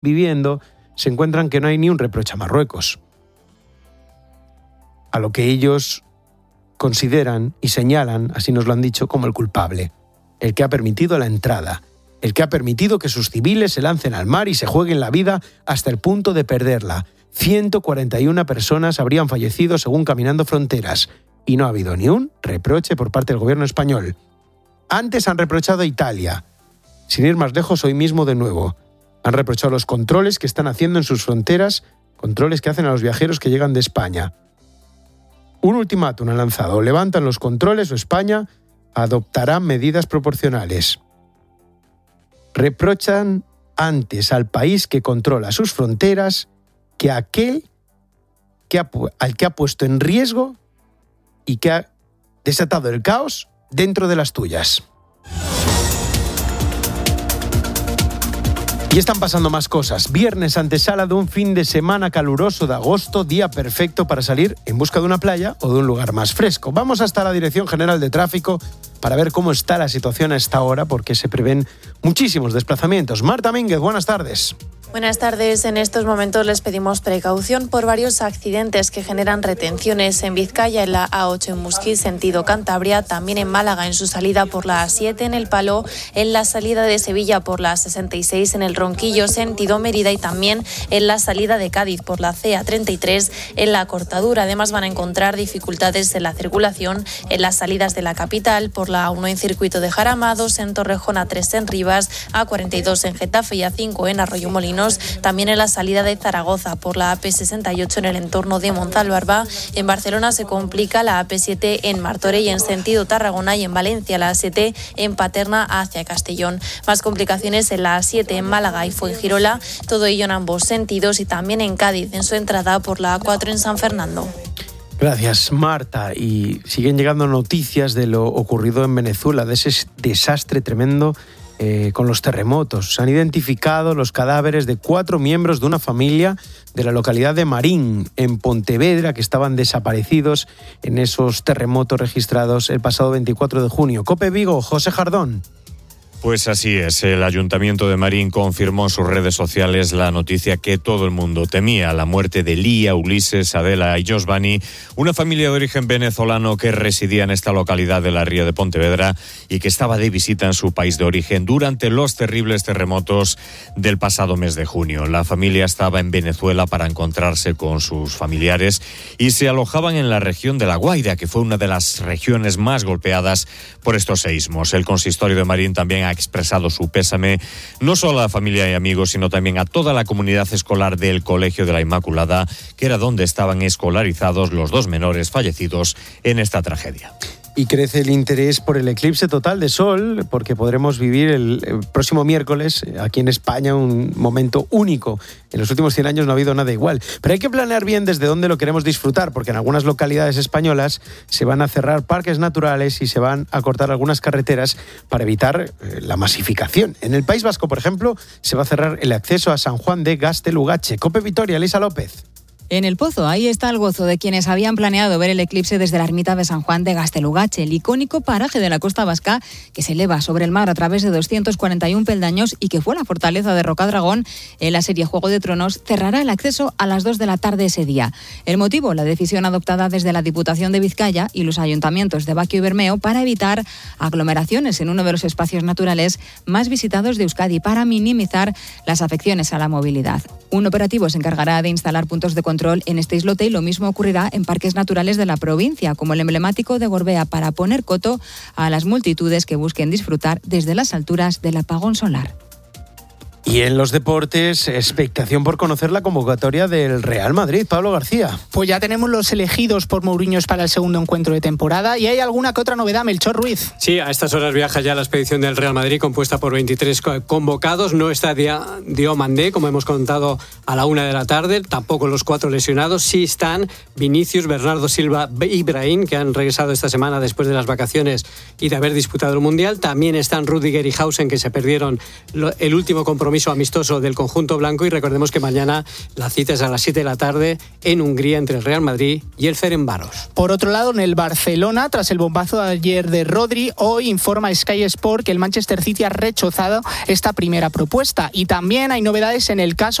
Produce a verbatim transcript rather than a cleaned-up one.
viviendo, se encuentran que no hay ni un reproche a Marruecos. A lo que ellos consideran y señalan, así nos lo han dicho, como el culpable, el que ha permitido la entrada, el que ha permitido que sus civiles se lancen al mar y se jueguen la vida hasta el punto de perderla. ciento cuarenta y una personas habrían fallecido según Caminando Fronteras y no ha habido ni un reproche por parte del gobierno español. Antes han reprochado a Italia. Sin ir más lejos, hoy mismo de nuevo. Han reprochado los controles que están haciendo en sus fronteras, controles que hacen a los viajeros que llegan de España. Un ultimátum han lanzado: levantan los controles o España adoptará medidas proporcionales. Reprochan antes al país que controla sus fronteras que a aquel que ha, al que ha puesto en riesgo y que ha desatado el caos dentro de las tuyas. Y están pasando más cosas. Viernes, antesala de un fin de semana caluroso de agosto, día perfecto para salir en busca de una playa o de un lugar más fresco. Vamos hasta la Dirección General de Tráfico para ver cómo está la situación a esta hora, porque se prevén muchísimos desplazamientos. Marta Mínguez, buenas tardes. Buenas tardes. En estos momentos les pedimos precaución por varios accidentes que generan retenciones en Vizcaya, en la A ocho en Musquí, sentido Cantabria, también en Málaga en su salida por la A siete en El Palo, en la salida de Sevilla por la A sesenta y seis en el Ronquillo, sentido Mérida, y también en la salida de Cádiz por la C A treinta y tres en la Cortadura. Además van a encontrar dificultades en la circulación en las salidas de la capital por la A uno en Circuito de Jaramados, en Torrejón, A tres en Rivas, A cuarenta y dos en Getafe y A cinco en Arroyo Molinos. También en la salida de Zaragoza por la A P sesenta y ocho en el entorno de Montalbarba. En Barcelona se complica la A P siete en Martorell en sentido Tarragona, y en Valencia la A siete en Paterna hacia Castellón. Más complicaciones en la A siete en Málaga y Fuengirola, todo ello en ambos sentidos, y también en Cádiz en su entrada por la A cuatro en San Fernando. Gracias, Marta. Y siguen llegando noticias de lo ocurrido en Venezuela, de ese desastre tremendo Eh, con los terremotos. Se han identificado los cadáveres de cuatro miembros de una familia de la localidad de Marín, en Pontevedra, que estaban desaparecidos en esos terremotos registrados el pasado veinticuatro de junio. COPE Vigo, José Jardón. Pues así es, el Ayuntamiento de Marín confirmó en sus redes sociales la noticia que todo el mundo temía: la muerte de Lía, Ulises, Adela y Josvani, una familia de origen venezolano que residía en esta localidad de la Ría de Pontevedra y que estaba de visita en su país de origen durante los terribles terremotos del pasado mes de junio. La familia estaba en Venezuela para encontrarse con sus familiares y se alojaban en la región de La Guaira, que fue una de las regiones más golpeadas por estos seísmos. El consistorio de Marín también ha ha expresado su pésame no solo a la familia y amigos, sino también a toda la comunidad escolar del Colegio de la Inmaculada, que era donde estaban escolarizados los dos menores fallecidos en esta tragedia. Y crece el interés por el eclipse total de sol, porque podremos vivir el, el próximo miércoles aquí en España un momento único. En los últimos cien años no ha habido nada igual. Pero hay que planear bien desde dónde lo queremos disfrutar, porque en algunas localidades españolas se van a cerrar parques naturales y se van a cortar algunas carreteras para evitar eh, la masificación. En el País Vasco, por ejemplo, se va a cerrar el acceso a San Juan de Gaztelugatxe. COPE Vitoria, Elisa López. En El Pozo, ahí está el gozo de quienes habían planeado ver el eclipse desde la ermita de San Juan de Gaztelugatxe, el icónico paraje de la costa vasca que se eleva sobre el mar a través de doscientos cuarenta y uno peldaños y que fue la fortaleza de Rocadragón en la serie Juego de Tronos. Cerrará el acceso a las dos de la tarde ese día. El motivo, la decisión adoptada desde la Diputación de Vizcaya y los ayuntamientos de Baquio y Bermeo para evitar aglomeraciones en uno de los espacios naturales más visitados de Euskadi, para minimizar las afecciones a la movilidad. Un operativo se encargará de instalar puntos de control en este islote y lo mismo ocurrirá en parques naturales de la provincia, como el emblemático de Gorbea, para poner coto a las multitudes que busquen disfrutar desde las alturas del apagón solar. Y en los deportes, expectación por conocer la convocatoria del Real Madrid. Pablo García. Pues ya tenemos los elegidos por Mourinho para el segundo encuentro de temporada, y hay alguna que otra novedad. Melchor Ruiz. Sí, a estas horas viaja ya la expedición del Real Madrid, compuesta por veintitrés convocados. No está Diomandé, como hemos contado, a la una de la tarde. Tampoco los cuatro lesionados. Sí están Vinicius, Bernardo Silva y Brahim, que han regresado esta semana después de las vacaciones y de haber disputado el Mundial. También están Rüdiger y Hausen, que se perdieron el último compromiso compromiso amistoso del conjunto blanco y recordemos que mañana la cita es a las siete de la tarde en Hungría entre el Real Madrid y el Ferencváros. Por otro lado, en el Barcelona, tras el bombazo de ayer de Rodri, hoy informa Sky Sport que el Manchester City ha rechazado esta primera propuesta y también hay novedades en el caso